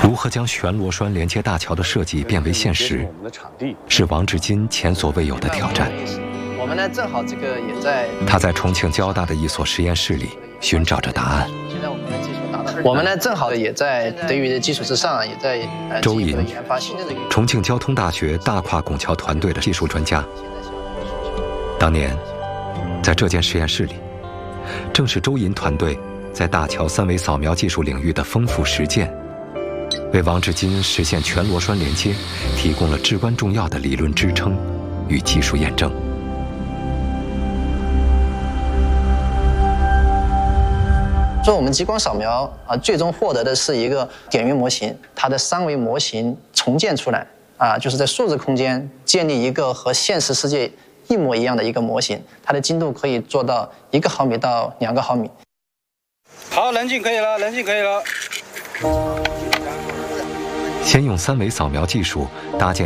如何将全螺栓连接大桥的设计变为现实，是王志金前所未有的挑战。 我们呢，正好这个也在他在重庆交大的一所实验室里寻找着答案。 现在我们的技术达到，我们呢正好也在德语的基础之上，也在周银， 研发新的这个重庆交通大学大跨拱桥团队的技术专家。当年，在这间实验室里，正是周银团队在大桥三维扫描技术领域的丰富实践，为王志金实现全螺栓连接提供了至关重要的理论支撑与技术验证。 说我们激光扫描最终获得的是一个点云模型，它的三维模型重建出来就是在数字空间建立一个和现实世界一模一样的一个模型，它的精度可以做到1毫米到2毫米。 好，冷静可以了，冷静可以了。 先用三维扫描技术搭建